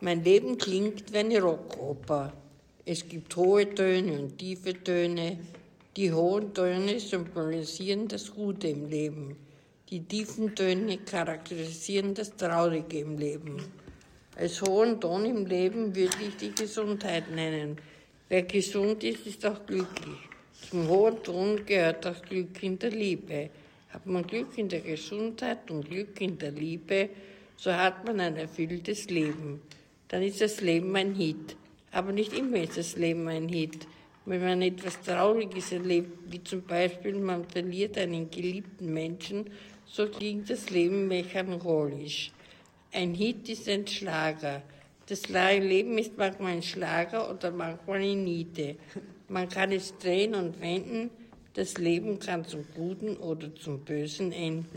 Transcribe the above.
Mein Leben klingt wie eine Rockoper. Es gibt hohe Töne und tiefe Töne. Die hohen Töne symbolisieren das Gute im Leben. Die tiefen Töne charakterisieren das Traurige im Leben. Als hohen Ton im Leben würde ich die Gesundheit nennen. Wer gesund ist, ist auch glücklich. Zum hohen Ton gehört auch Glück in der Liebe. Hat man Glück in der Gesundheit und Glück in der Liebe, so hat man ein erfülltes Leben. Dann ist das Leben ein Hit. Aber nicht immer ist das Leben ein Hit. Wenn man etwas Trauriges erlebt, wie zum Beispiel man verliert einen geliebten Menschen, so klingt das Leben melancholisch. Ein Hit ist ein Schlager. Das Leben ist manchmal ein Schlager oder manchmal eine Niete. Man kann es drehen und wenden. Das Leben kann zum Guten oder zum Bösen enden.